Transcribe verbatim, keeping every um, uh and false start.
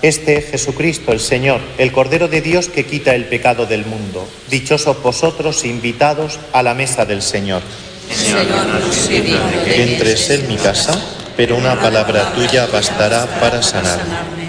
Este es Jesucristo, el Señor, el Cordero de Dios que quita el pecado del mundo. Dichosos vosotros, invitados a la mesa del Señor. Señor, no soy digno de Que entres en mi casa, pero una palabra tuya bastará para sanarme.